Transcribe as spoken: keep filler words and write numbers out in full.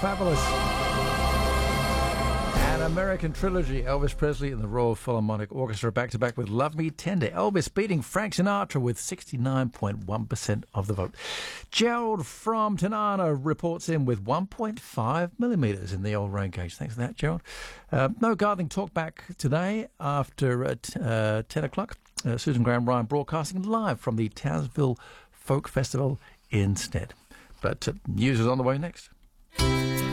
Fabulous. An American Trilogy, Elvis Presley and the Royal Philharmonic Orchestra back-to-back with Love Me Tender. Elvis beating Frank Sinatra with sixty-nine point one percent of the vote. Gerald from Tanana reports in with one point five millimetres in the old rain gauge. Thanks for that, Gerald. Uh, no gardening talk back today after uh, t- uh, ten o'clock. Uh, Susan Graham Ryan broadcasting live from the Townsville Folk Festival instead. But uh, news is on the way next.